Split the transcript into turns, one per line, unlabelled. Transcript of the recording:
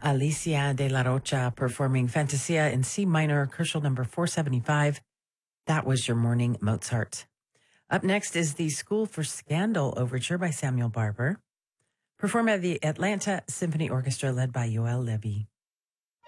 Alicia de la Rocha performing Fantasia in C minor, Herschel number 475. That was your morning Mozart. Up next is the School for Scandal Overture by Samuel Barber, performed by the Atlanta Symphony Orchestra led by Yoel Levy.